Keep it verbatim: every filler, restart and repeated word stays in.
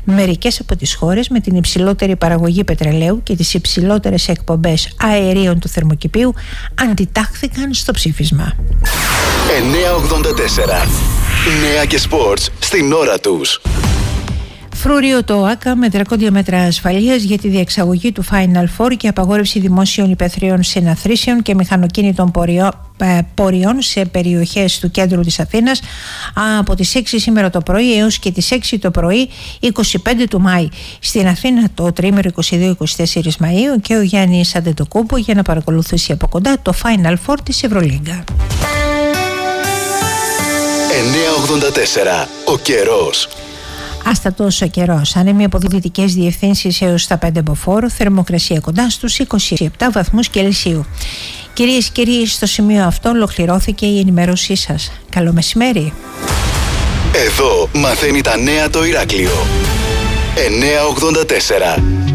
Μερικές από τις χώρες με την υψηλότερη παραγωγή πετρελαίου και τις υψηλότερες εκπομπές αερίων του θερμοκηπίου αντιτάχθηκαν στο ψήφισμα. εννιακόσια ογδόντα τέσσερα. Νέα και σπορτς στην ώρα τους. Φρούριο το ΟΑΚΑ με δρακόντια μέτρα ασφαλείας για τη διεξαγωγή του Final Four και απαγόρευση δημόσιων υπαίθριων συναθρήσεων και μηχανοκίνητων πορείων σε περιοχές του κέντρου της Αθήνας από τις έξι σήμερα το πρωί έως και τις έξι το πρωί είκοσι πέντε του Μάη. Στην Αθήνα το τρίμερο είκοσι δύο είκοσι τέσσερα Μαΐου και ο Γιάννης Αντετοκούμπο για να παρακολουθήσει από κοντά το Final Four της Ευρωλίγκα. εννιακόσια ογδόντα τέσσερα. Ο καιρός. Άστατος ο καιρός. Άνεμοι από δυτικές διευθύνσεις έως τα πέντε μποφόρ, θερμοκρασία κοντά στους είκοσι επτά βαθμούς Κελσίου. Κυρίες και κύριοι, στο σημείο αυτό ολοκληρώθηκε η ενημέρωσή σας. Καλό μεσημέρι. Εδώ μαθαίνει τα νέα το Ηράκλειο. εννιακόσια ογδόντα τέσσερα.